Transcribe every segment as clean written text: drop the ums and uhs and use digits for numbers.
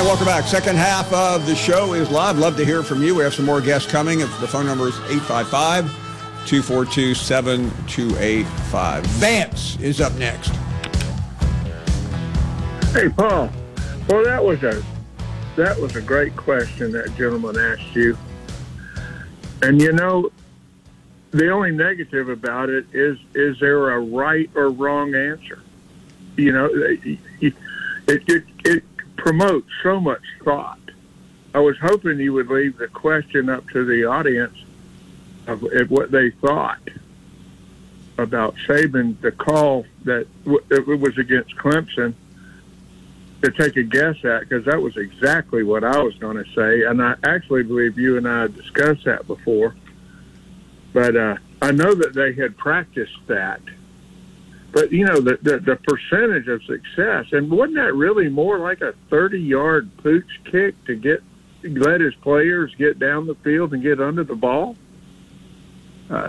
welcome back. Second half of the show is live. Love to hear from you. We have some more guests coming. The phone number is 855-242-7285. Vance is up next. Hey, Paul. Well, that was a great question that gentleman asked you. And, you know, the only negative about it is there a right or wrong answer? You know, it promotes so much thought. I was hoping you would leave the question up to the audience of what they thought about Saban, the call that it was against Clemson, to take a guess at, because that was exactly what I was going to say. And I actually believe you and I had discussed that before. But I know that they had practiced that. But, you know, the percentage of success, and wasn't that really more like a 30-yard pooch kick to let his players get down the field and get under the ball? They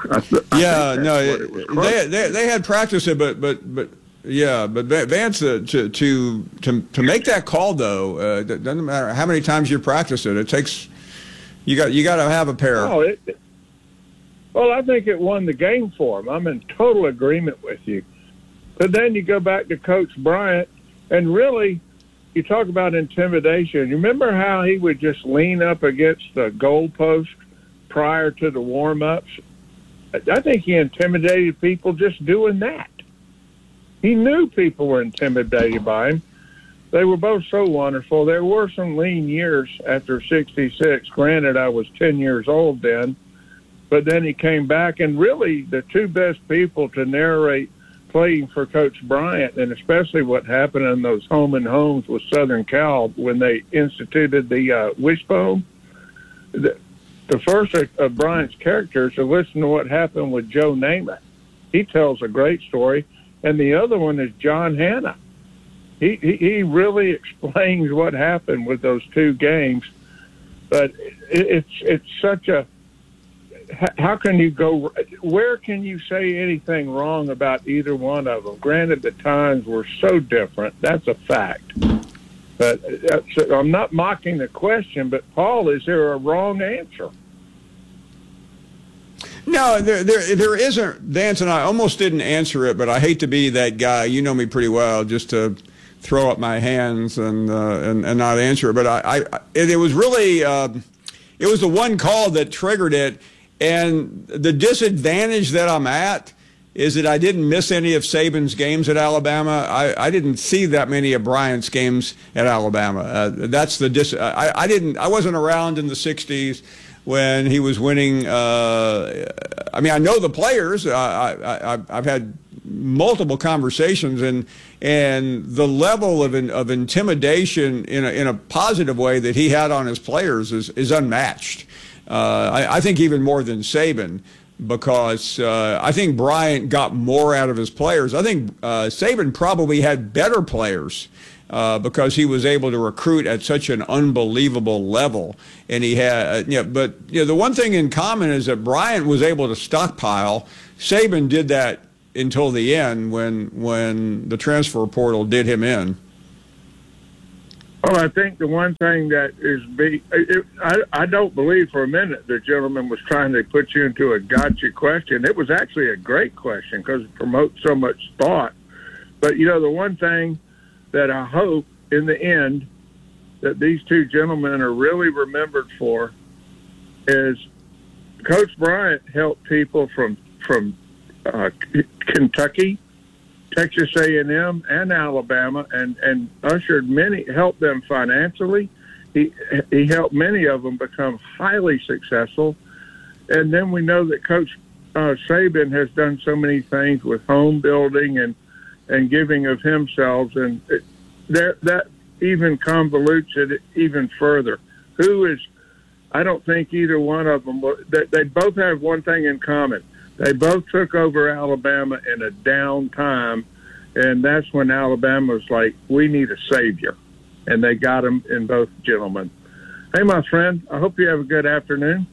had practiced it, but Vance, to make that call though, it doesn't matter how many times you practice it. It takes you got to have a pair. Well, I think it won the game for him. I'm in total agreement with you. But then you go back to Coach Bryant, and really, you talk about intimidation. You remember how he would just lean up against the goalpost prior to the warm-ups? I think he intimidated people just doing that. He knew people were intimidated by him. They were both so wonderful. There were some lean years after 66. Granted, I was 10 years old then. But then he came back, and really the two best people to narrate playing for Coach Bryant, and especially what happened in those home and homes with Southern Cal when they instituted the wishbone. The first of Bryant's characters to listen to what happened with Joe Namath. He tells a great story. And the other one is John Hanna. He really explains what happened with those two games. But it's such a – how can you go – where can you say anything wrong about either one of them? Granted, the times were so different. That's a fact. But I'm not mocking the question, but, Paul, is there a wrong answer? No, there isn't, Vance, and I almost didn't answer it, but I hate to be that guy. You know me pretty well, just to throw up my hands and not answer it. But it was really it was the one call that triggered it, and the disadvantage that I'm at is that I didn't miss any of Saban's games at Alabama. I didn't see that many of Bryant's games at Alabama. That's the I wasn't around in the '60s. When he was winning, I mean, I know the players. I've had multiple conversations, and the level of intimidation in a positive way that he had on his players is unmatched. I think even more than Saban, because I think Bryant got more out of his players. I think Saban probably had better players. Because he was able to recruit at such an unbelievable level, and he had, but the one thing in common is that Bryant was able to stockpile. Saban did that until the end when the transfer portal did him in. Well, I think the one thing that is I don't believe for a minute the gentleman was trying to put you into a gotcha question. It was actually a great question because it promotes so much thought. But the one thing that I hope in the end that these two gentlemen are really remembered for is Coach Bryant helped people from Kentucky, Texas A&M, and Alabama, and helped them financially. He helped many of them become highly successful. And then we know that Coach Saban has done so many things with home building and giving of himself, and that even convolutes it even further. I don't think either one of them, they both have one thing in common. They both took over Alabama in a down time, and that's when Alabama was like, we need a savior, and they got him in both gentlemen. Hey, my friend, I hope you have a good afternoon.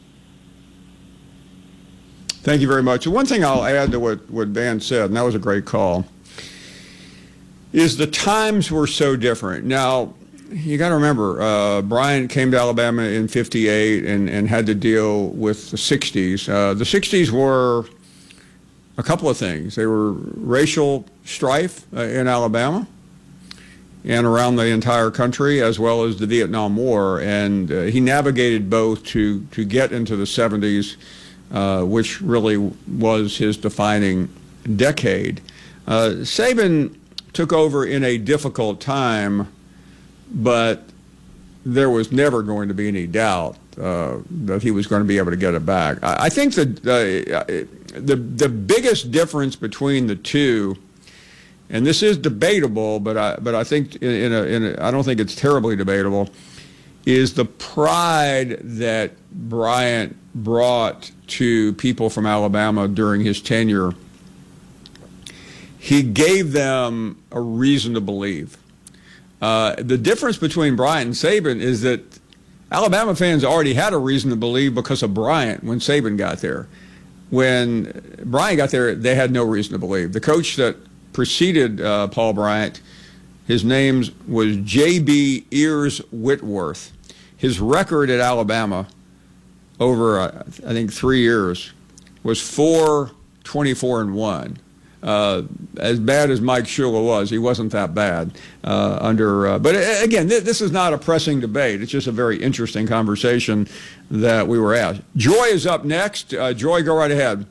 Thank you very much. One thing I'll add to what Van said, and that was a great call, is the times were so different. Now, you got to remember, Bryant came to Alabama in '58 and had to deal with the '60s. The '60s were a couple of things. They were racial strife in Alabama and around the entire country, as well as the Vietnam War. And he navigated both to get into the '70s, which really was his defining decade. Saban took over in a difficult time, but there was never going to be any doubt that he was going to be able to get it back. I think that the biggest difference between the two, and this is debatable, but I think I don't think it's terribly debatable, is the pride that Bryant brought to people from Alabama during his tenure. He gave them a reason to believe. The difference between Bryant and Saban is that Alabama fans already had a reason to believe because of Bryant when Saban got there. When Bryant got there, they had no reason to believe. The coach that preceded Paul Bryant, his name was J.B. Ears Whitworth. His record at Alabama over, I think, 3 years was 4-24-1. As bad as Mike Shula was, he wasn't that bad but again, this is not a pressing debate. It's just a very interesting conversation that we were at. Joy is up next. Joy, go right ahead.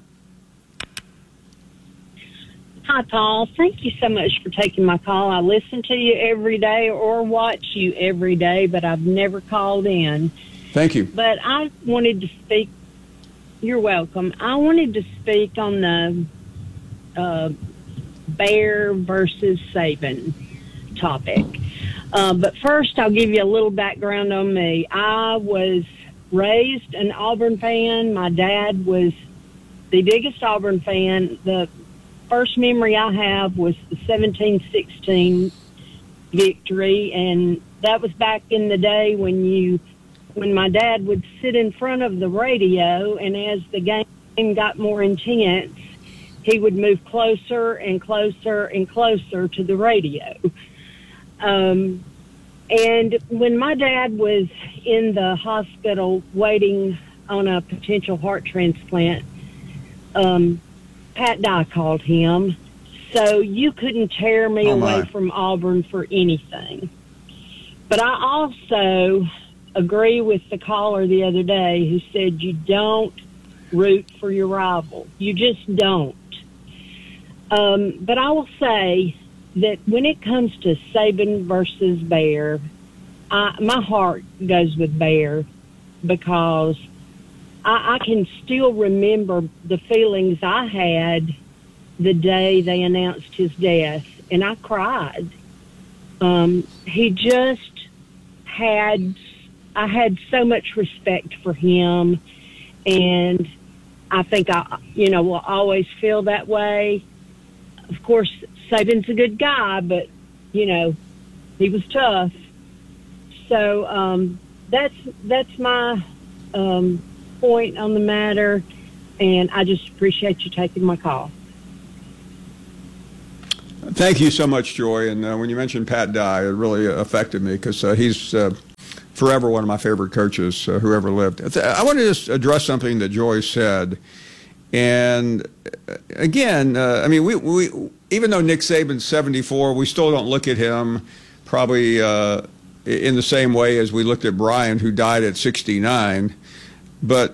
Hi, Paul. Thank you so much for taking my call. I listen to you every day or watch you every day, but I've never called in. Thank you. But I wanted to speak. You're welcome. I wanted to speak on the Bear versus Saban topic. But first, I'll give you a little background on me. I was raised an Auburn fan. My dad was the biggest Auburn fan. The first memory I have was the 17-16 victory, and that was back in the day when my dad would sit in front of the radio, and as the game got more intense, he would move closer and closer and closer to the radio. And when my dad was in the hospital waiting on a potential heart transplant, Pat Dye called him. So you couldn't tear me away from Auburn for anything. But I also agree with the caller the other day who said you don't root for your rival. You just don't. But I will say that when it comes to Saban versus Bear, my heart goes with Bear because I can still remember the feelings I had the day they announced his death, and I cried. He just I had so much respect for him, and I think I will always feel that way. Of course, Saban's a good guy, but, he was tough. So that's my point on the matter, and I just appreciate you taking my call. Thank you so much, Joy. And when you mentioned Pat Dye, it really affected me because he's forever one of my favorite coaches who ever lived. I want to just address something that Joy said. And again, we even though Nick Saban's 74, we still don't look at him probably in the same way as we looked at Bryant, who died at 69. But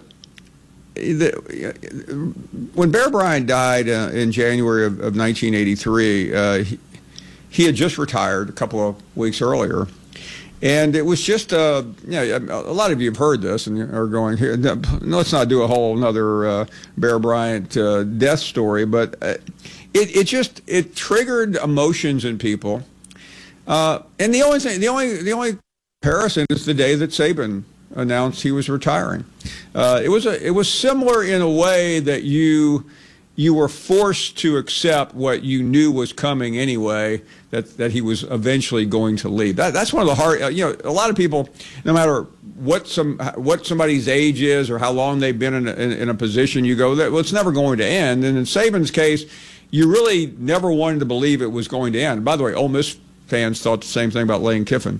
when Bear Bryant died in January of 1983, he had just retired a couple of weeks earlier. And it was just, a lot of you have heard this and are going, here, let's not do a whole another Bear Bryant death story, but it triggered emotions in people. And the only comparison is the day that Saban announced he was retiring. It was similar in a way that you were forced to accept what you knew was coming anyway, that he was eventually going to leave. That's one of the hard, a lot of people, no matter what somebody's age is or how long they've been in a position, you go, well, it's never going to end. And in Saban's case, you really never wanted to believe it was going to end. By the way, Ole Miss fans thought the same thing about Lane Kiffin.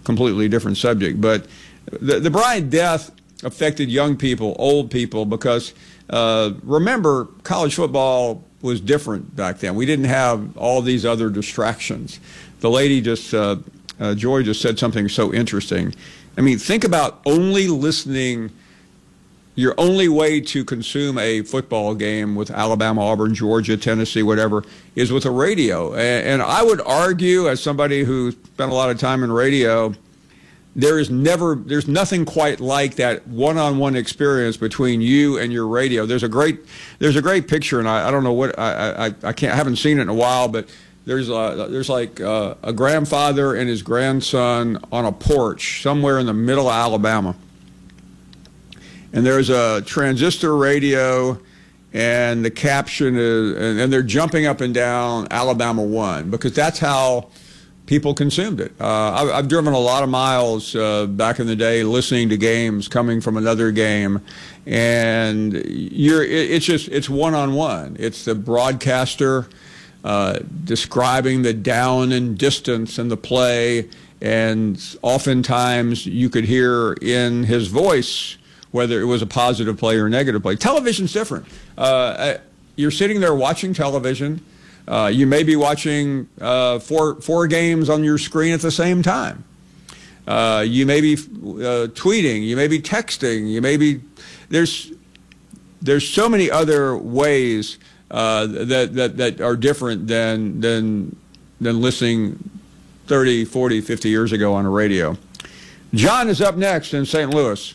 completely different subject. But the Bryant death affected young people, old people, because remember, college football was different back then. We didn't have all these other distractions. The lady just, Joy just said something so interesting. I mean, think about only listening. Your only way to consume a football game with Alabama, Auburn, Georgia, Tennessee, whatever, is with a radio. And I would argue, as somebody who spent a lot of time in radio, there's nothing quite like that one-on-one experience between you and your radio. There's a great picture, and I don't know what I haven't seen it in a while, but there's like a grandfather and his grandson on a porch somewhere in the middle of Alabama. And there's a transistor radio, and the caption is, and they're jumping up and down Alabama won, because that's how people consumed it. I've driven a lot of miles back in the day listening to games coming from another game, and it's one-on-one. It's the broadcaster describing the down and distance and the play, and oftentimes you could hear in his voice whether it was a positive play or a negative play. Television's different. You're sitting there watching television. You may be watching four games on your screen at the same time. You may be tweeting. You may be texting. You may be there's so many other ways that are different than listening 30, 40, 50 years ago on a radio. John is up next in St. Louis.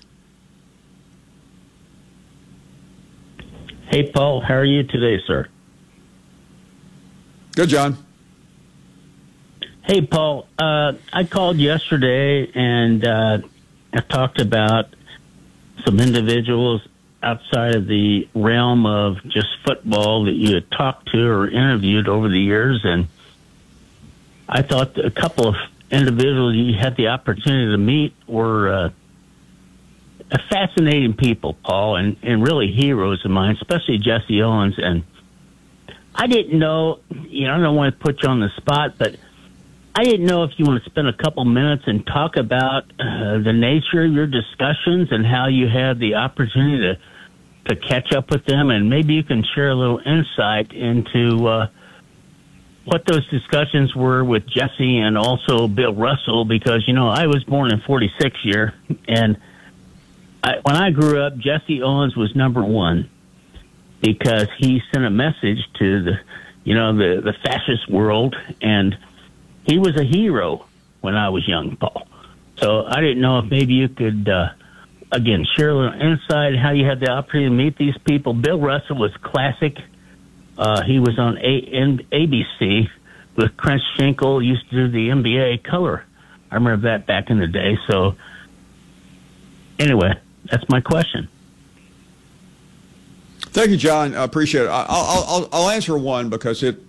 Hey, Paul, how are you today, sir? Good, John. Hey, Paul, I called yesterday and I talked about some individuals outside of the realm of just football that you had talked to or interviewed over the years. And I thought a couple of individuals you had the opportunity to meet were fascinating people, Paul, and really heroes of mine, especially Jesse Owens. And I didn't know, I don't want to put you on the spot, but I didn't know if you want to spend a couple minutes and talk about the nature of your discussions and how you had the opportunity to catch up with them, and maybe you can share a little insight into what those discussions were with Jesse and also Bill Russell, because, I was born in 46 year, and when I grew up, Jesse Owens was number one because he sent a message to the fascist world, and he was a hero when I was young, Paul. So I didn't know if maybe you could, again, share a little insight how you had the opportunity to meet these people. Bill Russell was classic. He was on ABC with Chris Schenkel, used to do the NBA color. I remember that back in the day. So anyway, that's my question. Thank you, John. I appreciate it. I'll answer one because it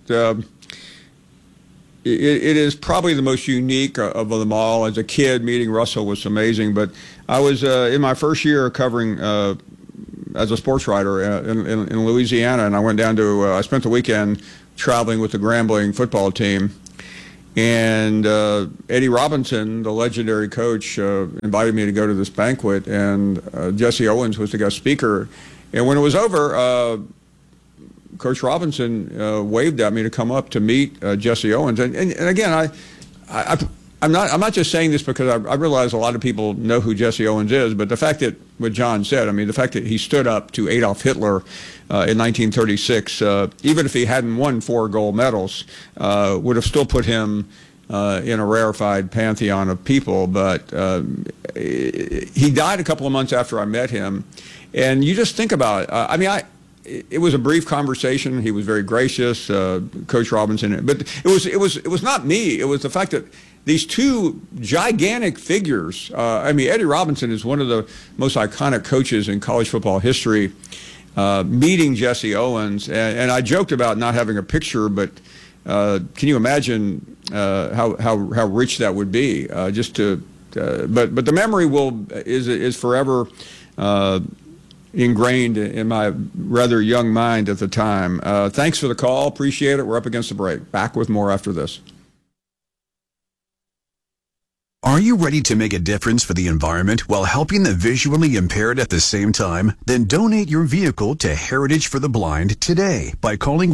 is probably the most unique of them all. As a kid, meeting Russell was amazing. But I was in my first year covering as a sports writer in Louisiana, and I went down to. I spent the weekend traveling with the Grambling football team. And Eddie Robinson, the legendary coach, invited me to go to this banquet, and Jesse Owens was the guest speaker. And when it was over, Coach Robinson waved at me to come up to meet Jesse Owens. And again, I'm not just saying this because I realize a lot of people know who Jesse Owens is, but the fact that what John said, I mean, the fact that he stood up to Adolf Hitler in 1936, even if he hadn't won 4 gold medals, would have still put him in a rarefied pantheon of people. But he died a couple of months after I met him, and you just think about it. It was a brief conversation. He was very gracious, Coach Robinson. But it was not me. It was the fact that these two gigantic figures. Eddie Robinson is one of the most iconic coaches in college football history. Meeting Jesse Owens, and I joked about not having a picture, but can you imagine how rich that would be? But the memory is forever ingrained in my rather young mind at the time. Thanks for the call. Appreciate it. We're up against the break. Back with more after this. Are you ready to make a difference for the environment while helping the visually impaired at the same time? Then donate your vehicle to Heritage for the Blind today by calling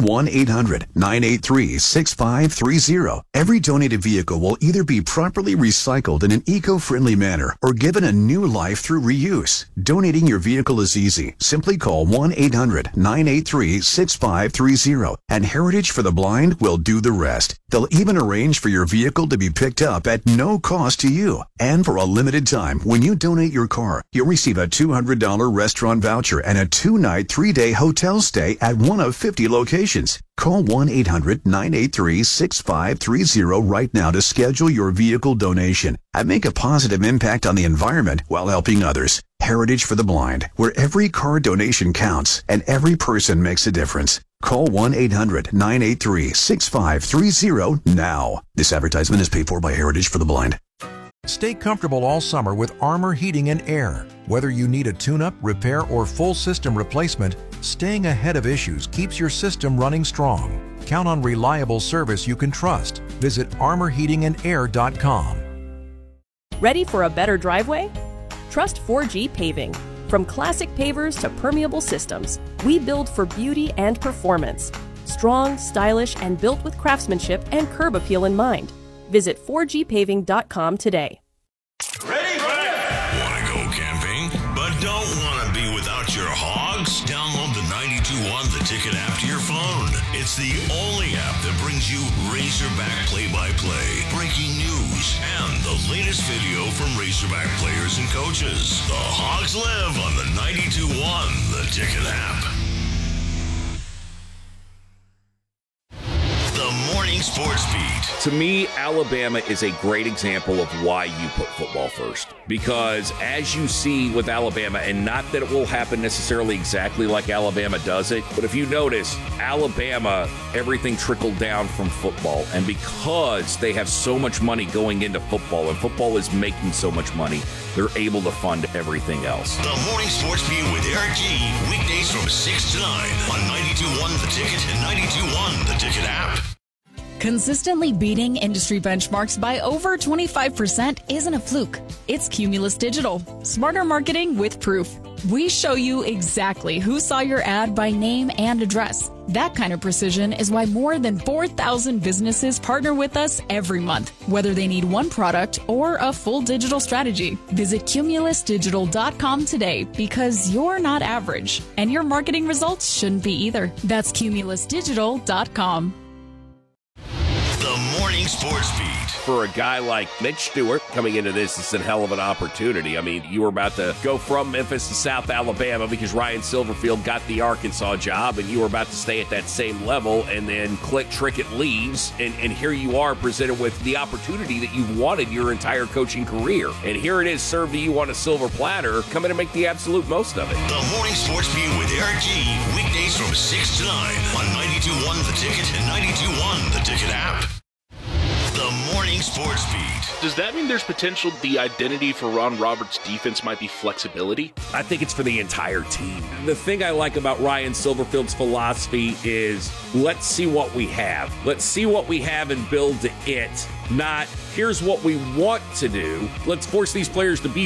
1-800-983-6530. Every donated vehicle will either be properly recycled in an eco-friendly manner or given a new life through reuse. Donating your vehicle is easy. Simply call 1-800-983-6530 and Heritage for the Blind will do the rest. They'll even arrange for your vehicle to be picked up at no cost to you. And for a limited time, when you donate your car, you'll receive a $200 restaurant voucher and a 2-night, 3-day hotel stay at one of 50 locations. Call 1-800-983-6530 right now to schedule your vehicle donation and make a positive impact on the environment while helping others. Heritage for the Blind, where every car donation counts and every person makes a difference. Call 1-800-983-6530 now. This advertisement is paid for by Heritage for the Blind. Stay comfortable all summer with Armor Heating and Air. Whether you need a tune-up, repair, or full system replacement, staying ahead of issues keeps your system running strong. Count on reliable service you can trust. Visit armorheatingandair.com. Ready for a better driveway? Trust 4G Paving. From classic pavers to permeable systems, we build for beauty and performance. Strong, stylish, and built with craftsmanship and curb appeal in mind. Visit 4gpaving.com today. Ready? Want to go camping, but don't want to be without your hogs? Download the 92.1 The Ticket app to your phone. It's the only app that brings you Razorback play-by-play, breaking news, and the latest video from Razorback players and coaches. The Hogs live on the 92.1 The Ticket app. The Morning Sports Beat. To me, Alabama is a great example of why you put football first. Because as you see with Alabama, and not that it will happen necessarily exactly like Alabama does it, but if you notice, Alabama, everything trickled down from football. And because they have so much money going into football, and football is making so much money, they're able to fund everything else. The Morning Sports Beat with Eric G. Weekdays from 6 to 9 on 92.1 The Ticket and 92.1 The Ticket app. Consistently beating industry benchmarks by over 25% isn't a fluke. It's Cumulus Digital. Smarter marketing with proof. We show you exactly who saw your ad by name and address. That kind of precision is why more than 4,000 businesses partner with us every month, whether they need one product or a full digital strategy. Visit cumulusdigital.com today because you're not average, and your marketing results shouldn't be either. That's cumulusdigital.com. The Morning Sports Beat. For a guy like Mitch Stewart coming into this, it's a hell of an opportunity. I mean, you were about to go from Memphis to South Alabama because Ryan Silverfield got the Arkansas job, and you were about to stay at that same level, and then Click Trickett leaves, and here you are presented with the opportunity that you've wanted your entire coaching career. And here it is served to you on a silver platter. Come in and make the absolute most of it. The Morning Sports Beat with Eric G. Weekdays from 6 to 9 on 92.1 The Ticket and 92.1 The Ticket app. The Morning Sports Beat. Does that mean there's potential the identity for Ron Roberts' defense might be flexibility? I think it's for the entire team. The thing I like about Ryan Silverfield's philosophy is let's see what we have. Let's see what we have and build to it. Not here's what we want to do. Let's force these players to be